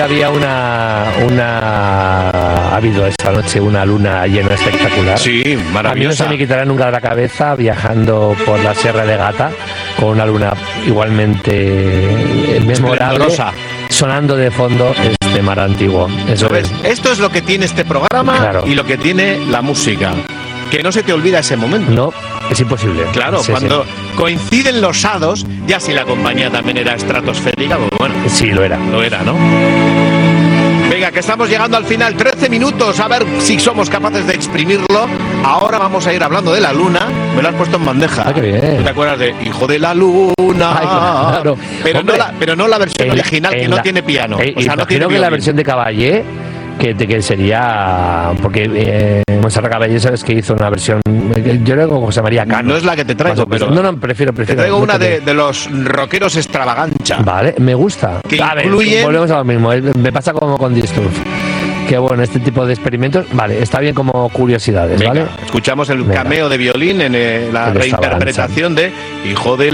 había ha habido esta noche una luna llena espectacular. Sí, maravillosa. A mí no se me quitará nunca de la cabeza viajando por la Sierra de Gata con una luna igualmente memorable, sonando de fondo este mar antiguo. Eso es. Esto es lo que tiene este programa, claro, y lo que tiene la música. Que no se te olvida ese momento. No, es imposible. Claro, sí, cuando coinciden los hados, ya si la compañía también era estratosférica, pues bueno. Sí, lo era. Lo era, ¿no? Venga, que estamos llegando al final, 13 minutos, a ver si somos capaces de exprimirlo. Ahora vamos a ir hablando de la luna. Me lo has puesto en bandeja. Ah, qué bien. ¿Te acuerdas de Hijo de la Luna? Ay, claro. Pero no la versión original, que no tiene piano. O sea, no tiene que la versión de Caballé, que sería, porque Montserrat Caballé, sabes que hizo una versión, yo creo que José María Cano. No es la que te traigo, pero no, prefiero. Te traigo una de los rockeros extravagancha. Vale, me gusta. Que incluye... volvemos a lo mismo, me pasa como con Disturb. Que bueno, este tipo de experimentos, vale, está bien como curiosidades. Venga, ¿vale? Escuchamos el cameo de violín en la reinterpretación de Hijo de